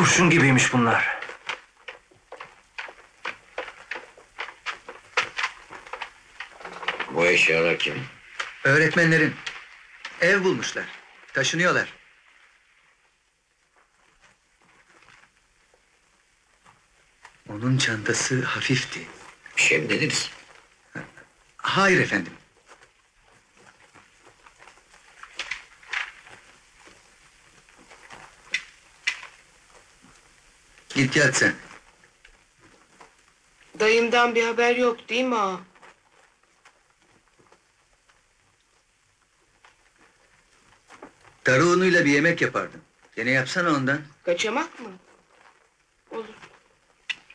Kurşun gibiymiş bunlar. Bu eşyalar kim? Öğretmenlerin. Ev bulmuşlar. Taşınıyorlar. Onun çantası hafifti. Bir şey mi dediniz? Hayır efendim. Git yat sen. Dayımdan bir haber yok değil mi ağa? Darı unuyla bir yemek yapardım. Gene yapsana ondan. Kaçamak mı? Olur.